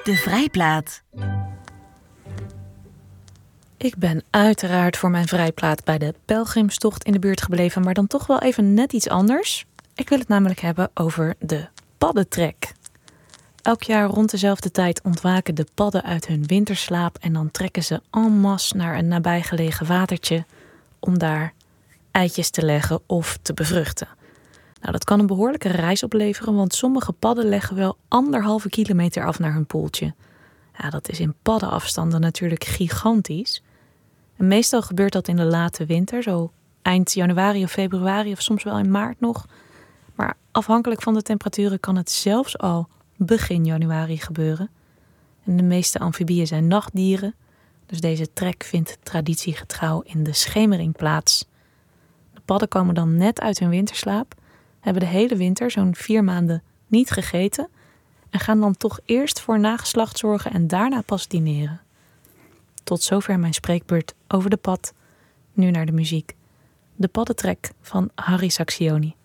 De vrijplaat. Ik ben uiteraard voor mijn vrijplaat bij de pelgrimstocht in de buurt gebleven, maar dan toch wel even net iets anders. Ik wil het namelijk hebben over de paddentrek. Elk jaar rond dezelfde tijd ontwaken de padden uit hun winterslaap en dan trekken ze en masse naar een nabijgelegen watertje om daar eitjes te leggen of te bevruchten. Nou, dat kan een behoorlijke reis opleveren, want sommige padden leggen wel 1,5 kilometer af naar hun poeltje. Ja, dat is in paddenafstanden natuurlijk gigantisch. En meestal gebeurt dat in de late winter, zo eind januari of februari of soms wel in maart nog. Maar afhankelijk van de temperaturen kan het zelfs al begin januari gebeuren. En de meeste amfibieën zijn nachtdieren, dus deze trek vindt traditiegetrouw in de schemering plaats. De padden komen dan net uit hun winterslaap, hebben de hele winter, zo'n 4 maanden, niet gegeten en gaan dan toch eerst voor nageslacht zorgen en daarna pas dineren. Tot zover mijn spreekbeurt over de pad. Nu naar de muziek. De paddentrek van Harry Sacksioni.